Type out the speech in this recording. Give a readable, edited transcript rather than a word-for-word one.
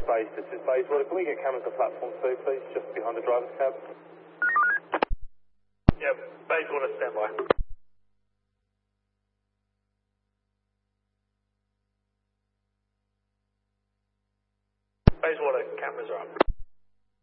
Base, this is Bayswater. Can we get cameras on platform 2, please, just behind the driver's cab? Yep, Bayswater, stand by. Bayswater, cameras are up.